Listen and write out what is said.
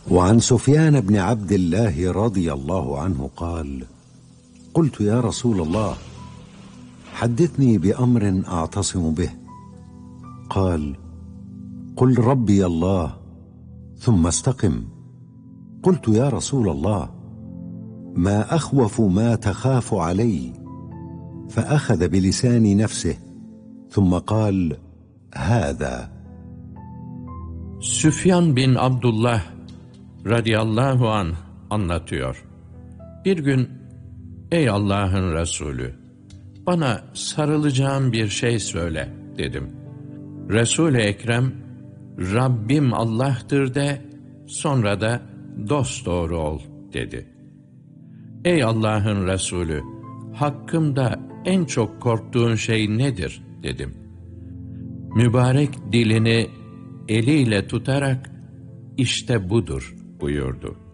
وعن سفيان بن عبد الله رضي الله عنه قال: قلت يا رسول الله حدثني بأمر أعتصم به. قال: قل ربي الله ثم استقم. قلت يا رسول الله ما أخوف ما تخاف علي؟ فأخذ بلسان نفسه ثم قال: هذا. Süfyan bin Abdullah radıyallahu anh anlatıyor. Bir gün, ey Allah'ın Resulü, bana sarılacağım bir şey söyle dedim. Resul-i Ekrem, Rabbim Allah'tır de, sonra da dosdoğru ol dedi. Ey Allah'ın Resulü, hakkımda en çok korktuğun şey nedir dedim. Mübarek dilini eliyle tutarak işte budur buyurdu.